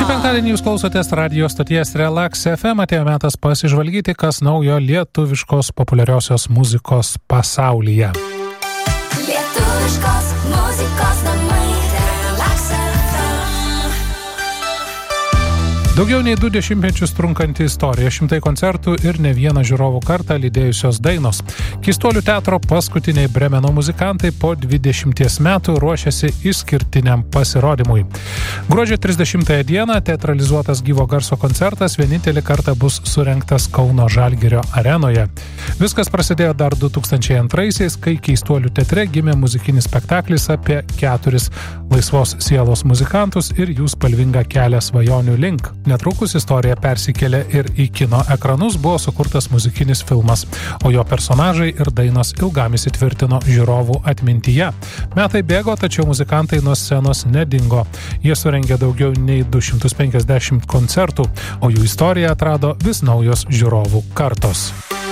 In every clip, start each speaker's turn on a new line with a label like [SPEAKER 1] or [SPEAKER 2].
[SPEAKER 1] Penktadienį jūs klausotės radio stoties Relax FM, atėjo metas pasižvalgyti, kas naujo lietuviškos populiariosios muzikos pasaulyje.
[SPEAKER 2] Lietuviškos muzikos namai Relax FM.
[SPEAKER 1] Daugiau nei 2 dešimtmečius trunkanti istorija, 100 koncertų ir ne vieną žiūrovų kartą lydėjusios dainos. Keistuolių teatro paskutiniai Bremeno muzikantai po 20 metų ruošiasi išskirtiniam pasirodymui. Gruodžio 30 dieną teatralizuotas gyvo garso koncertas vienintelį kartą bus surengtas Kauno Žalgirio arenoje. Viskas prasidėjo dar 2002-aisiais, kai Keistuolių teatre gimė muzikinis spektaklis apie 4 laisvos sielos muzikantus ir jų spalvingą kelią svajonių link. Netrukus istorija persikėlė ir į kino ekranus, buvo sukurtas muzikinis filmas, o jo personažai ir dainos ilgam įsitvirtino žiūrovų atmintyje. Metai bėgo, tačiau muzikantai nuo scenos nedingo. Jie surengė daugiau nei 250 koncertų, o jų istoriją atrado vis naujos žiūrovų kartos.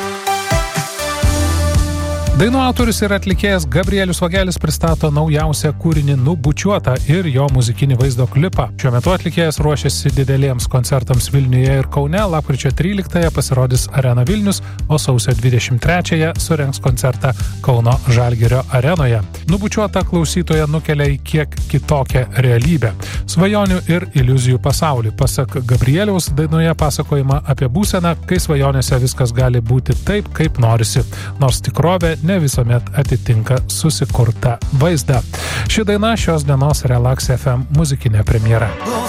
[SPEAKER 1] Dainų autorius ir atlikėjas Gabrielius Vagelis pristato naujausią kūrinį Nubučiuota ir jo muzikinį vaizdo klipą. Šiuo metu atlikėjas ruošiasi dideliems koncertams Vilniuje ir Kaune, lapkričio 13 pasirodys Arena Vilnius, o sausio 23 surengs koncertą Kauno Žalgirio arenoje. Nubučiuota klausytoja nukelia į kiek kitokią realybę. Svajonių ir iliuzijų pasaulį. Pasak Gabrieliaus, dainoje pasakojama apie būseną, kai svajonėse viskas gali būti taip, kaip norisi, nors tikrovė ne visuomet atitinka susikurtą vaizdą. Ši daina šios dienos Relax FM muzikinė premjera.